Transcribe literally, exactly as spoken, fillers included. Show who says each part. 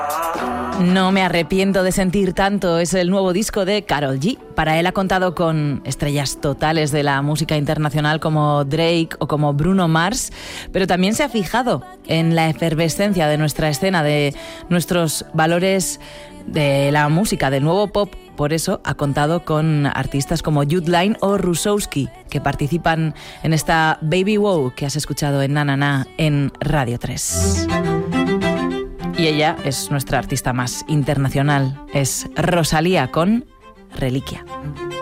Speaker 1: No me arrepiento de sentir tanto es el nuevo disco de Karol G. Para él ha contado con estrellas totales de la música internacional como Drake o como Bruno Mars, pero también se ha fijado en la efervescencia de nuestra escena, de nuestros valores de la música, del nuevo pop. Por eso ha contado con artistas como Judline o Rusowski, que participan en esta Baby Wow que has escuchado en Na Na Na en Radio tres. Y ella es nuestra artista más internacional, es Rosalía con Reliquia.